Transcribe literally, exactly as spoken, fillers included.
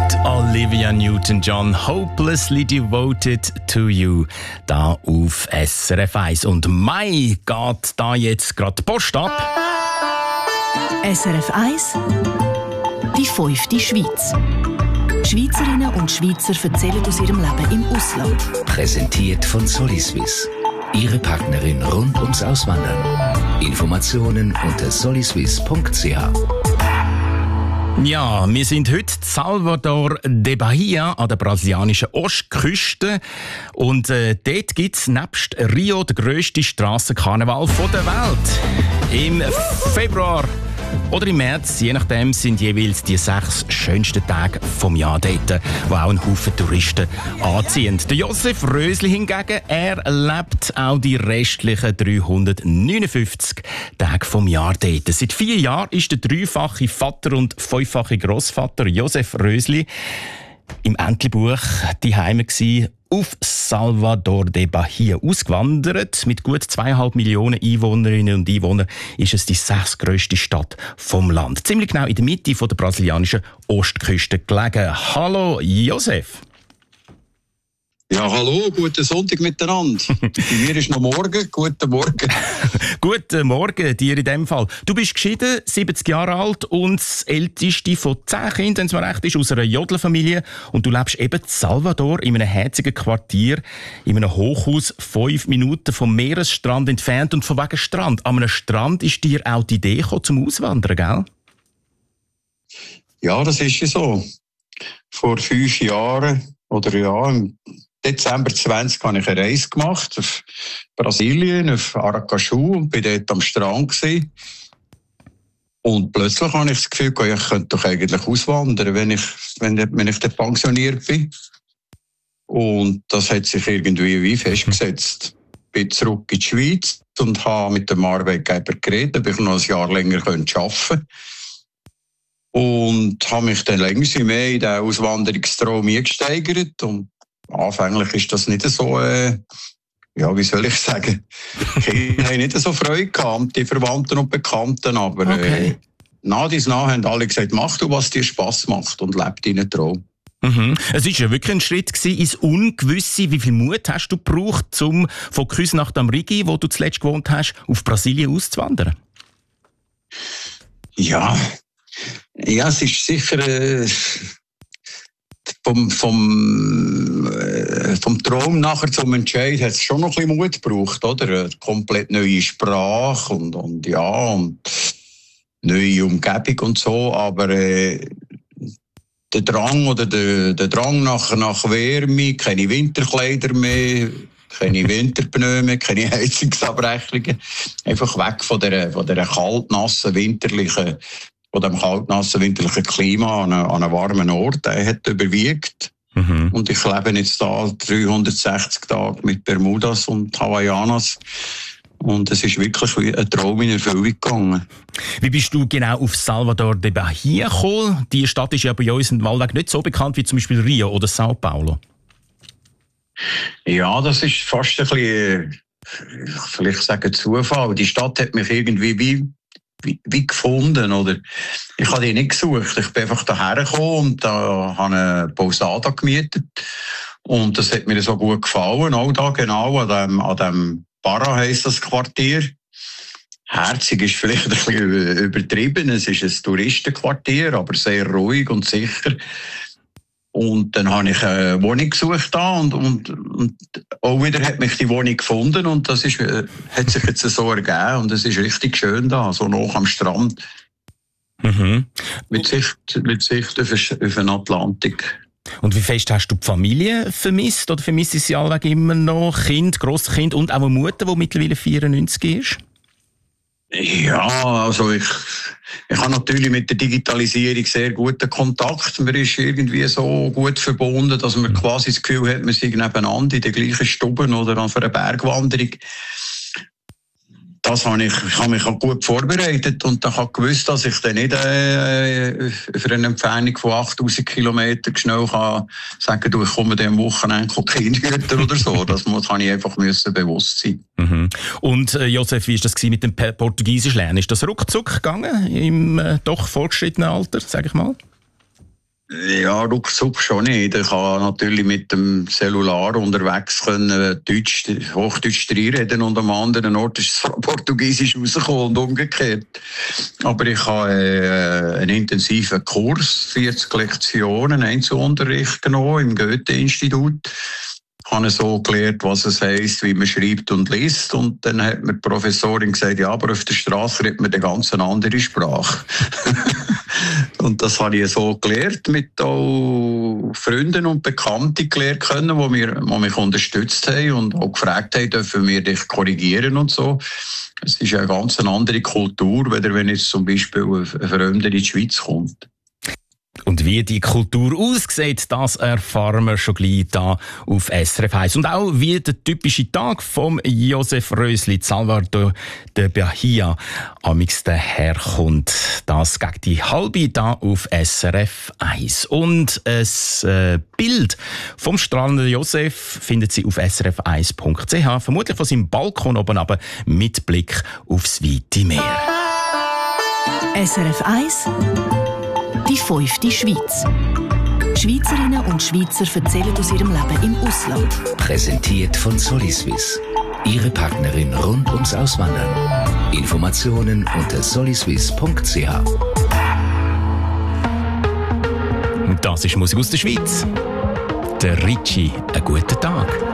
Olivia Newton-John, Hopelessly Devoted to You, da auf S R F eins. Und Mai geht da jetzt gerade die Post ab. S R F eins, die fünfte Schweiz. Schweizerinnen und Schweizer erzählen aus ihrem Leben im Ausland. Präsentiert von Soliswiss. Ihre Partnerin rund ums Auswandern. Informationen unter soliswiss punkt c h. Ja, wir sind heute in Salvador de Bahia an der brasilianischen Ostküste. Und äh, dort gibt es nebst Rio den grössten Strassenkarneval der Welt. Im Februar oder im März, je nachdem, sind jeweils die sechs schönsten Tage vom Jahr dort, wo auch einen Haufen Touristen anziehen. Der Josef Rösli hingegen, er lebt auch die restlichen dreihundertneunundfünfzig Tage vom Jahr dort. Seit vier Jahren ist der dreifache Vater und fünffache Grossvater Josef Rösli im Entlebuch daheim gsi auf Salvador de Bahia ausgewandert. Mit gut zweieinhalb Millionen Einwohnerinnen und Einwohnern ist es die sechstgrösste Stadt vom Land. Ziemlich genau in der Mitte von der brasilianischen Ostküste gelegen. Hallo Josef. Ja, hallo, guten Sonntag miteinander. Bei mir ist noch morgen. Guten Morgen. Guten Morgen dir in dem Fall. Du bist geschieden, siebzig Jahre alt und das älteste von zehn Kindern, wenn es mir recht ist, aus einer Jodlerfamilie. Und du lebst eben in Salvador in einem herzigen Quartier, in einem Hochhaus, fünf Minuten vom Meeresstrand entfernt. Und von wegen Strand. An einem Strand ist dir auch die Idee gekommen, zum Auswandern, gell? Ja, das ist ja so. Vor fünf Jahren oder ja, im Dezember zwanzig habe ich eine Reise gemacht auf Brasilien, auf Aracaju, und bin dort am Strand gewesen. Und plötzlich habe ich das Gefühl, ich könnte doch eigentlich auswandern, wenn ich, wenn, wenn ich dann pensioniert bin. Und das hat sich irgendwie wie festgesetzt. Ich bin zurück in die Schweiz und habe mit dem Arbeitgeber geredet, ob ich noch ein Jahr länger arbeiten könnte. Und habe mich dann länger mehr in den Auswanderungstraum eingesteigert. Und anfänglich ist das nicht so, äh, ja, wie soll ich sagen, ich habe nicht so Freude gehabt, die Verwandten und Bekannten, aber okay. äh, nach dies nach haben alle gesagt, mach du, was dir Spass macht und leb deinen Traum. Mhm. Es war ja wirklich ein Schritt gewesen, ins Ungewisse. Wie viel Mut hast du gebraucht, um von Küsnacht am Rigi, wo du zuletzt gewohnt hast, auf Brasilien auszuwandern? Ja, ja, es ist sicher äh, vom, vom, äh, vom Traum nachher zum Entscheid hat es schon noch ein bisschen Mut gebraucht, oder? Eine komplett neue Sprache und, und ja, und neue Umgebung und so, aber äh, der Drang oder der, der Drang nach, nach Wärme, keine Winterkleider mehr, keine Winterpneume, keine Heizungsabrechnungen, einfach weg von der, von der kaltnassen, winterlichen von dem kaltnassen winterlichen Klima an einem, an einem warmen Ort, der hat überwiegt. Mhm. Und ich lebe jetzt da dreihundertsechzig Tage mit Bermudas und Hawaiianas. Und es ist wirklich wie ein Traum in Erfüllung gegangen. Wie bist du genau auf Salvador de Bahia gekommen? Die Stadt ist ja bei uns in Waldweg nicht so bekannt wie zum Beispiel Rio oder Sao Paulo. Ja, das ist fast ein bisschen, vielleicht sagen, Zufall. Die Stadt hat mich irgendwie wie Wie, wie gefunden, oder? Ich habe die nicht gesucht. Ich bin einfach daher gekommen und da habe eine Posada gemietet. Und das hat mir so gut gefallen. Auch da genau an dem, an dem Barra heisst das Quartier. Herzig ist vielleicht ein bisschen übertrieben. Es ist ein Touristenquartier, aber sehr ruhig und sicher. Und dann habe ich eine Wohnung gesucht da und, und, und auch wieder hat mich die Wohnung gefunden und das ist, hat sich jetzt so ergeben und es ist richtig schön da, so nah am Strand. Mhm. Mit Sicht, mit Sicht auf, auf den Atlantik. Und wie fest hast du die Familie vermisst oder vermisst sie alle immer noch? Kind, Grosskind und auch eine Mutter, die mittlerweile vierundneunzig ist? Ja, also ich, ich habe natürlich mit der Digitalisierung sehr guten Kontakt. Man ist irgendwie so gut verbunden, dass man quasi das Gefühl hat, man sei nebeneinander in der gleichen Stube oder auf einer Bergwanderung. Das habe ich, ich habe mich auch gut vorbereitet und ich habe gewusst, dass ich dann nicht äh, für eine Entfernung von achttausend Kilometern schnell kann sagen, du, ich komme am Wochenende Kindhüter oder so. Das muss ich einfach müssen bewusst sein. Mhm. Und äh, Josef, wie war das mit dem Portugiesisch lernen? Ist das ruckzuck gegangen im äh, doch fortgeschrittenen Alter, sage ich mal? Ja, ruckzuck schon nicht. Ich kann natürlich mit dem Cellular unterwegs können Deutsch, Hochdeutsch reden und am anderen Ort ist es Portugiesisch rausgekommen und umgekehrt. Aber ich habe äh, einen intensiven Kurs, vierzig Lektionen, Einzelunterricht genommen im Goethe-Institut. Ich habe so gelernt, was es heisst, wie man schreibt und liest. Und dann hat mir die Professorin gesagt, ja, aber auf der Straße redet man eine ganz andere Sprache. Und das habe ich so gelernt, mit auch Freunden und Bekannten gelernt können, die, mir, die mich unterstützt haben und auch gefragt haben, dürfen wir dich korrigieren und so. Es ist eine ganz andere Kultur, wenn jetzt zum Beispiel ein Fremder in die Schweiz kommt. Und wie die Kultur aussieht, das erfahren wir schon gleich hier auf S R F eins. Und auch wie der typische Tag vom Josef Rösli, Salvador de Bahia, amix daherkommt. Das gegen die halbe hier auf S R F eins. Und ein äh, Bild vom strahlenden Josef findet Sie auf s r f eins punkt c h, vermutlich von seinem Balkon oben runter, mit Blick aufs weite Meer. S R F eins Die fünfte Schweiz. Schweizerinnen und Schweizer erzählen aus ihrem Leben im Ausland. Präsentiert von Soliswiss. Ihre Partnerin rund ums Auswandern. Informationen unter soliswiss punkt c h. Und das ist Musik aus der Schweiz. Der Ricci, einen guten Tag.